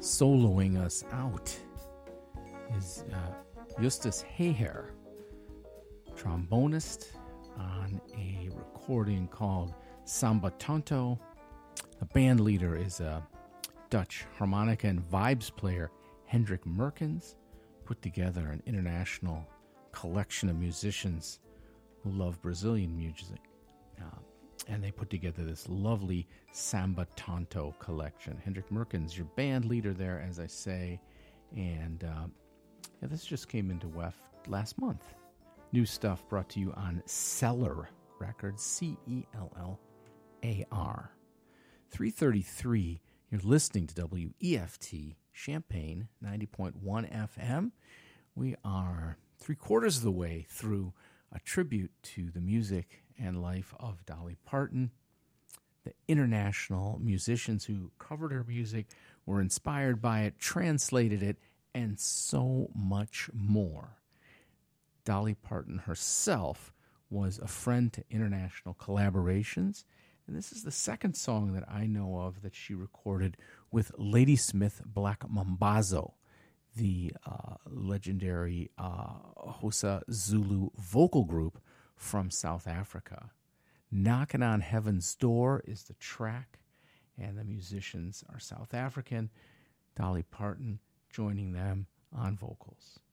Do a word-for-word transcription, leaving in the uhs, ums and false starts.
Soloing us out is uh, Justus Heijer, trombonist on a recording called Samba Tonto. The band leader is a Dutch harmonica and vibes player, Hendrik Merkens, put together an international collection of musicians who love Brazilian music. Uh, and they put together this lovely Samba Tonto collection. Hendrik Merkens, your band leader there, as I say. And uh, yeah, this just came into W E F last month. New stuff brought to you on Cellar Records, C E L L A R. three thirty-three, you're listening to W E F T Champaign, ninety point one F M. We are three quarters of the way through a tribute to the music and life of Dolly Parton. The international musicians who covered her music were inspired by it, translated it, and so much more. Dolly Parton herself was a friend to international collaborations, and this is the second song that I know of that she recorded with Ladysmith Black Mambazo, the uh, legendary uh, Xhosa Zulu vocal group from South Africa. Knocking on Heaven's Door is the track, and the musicians are South African. Dolly Parton joining them on vocals.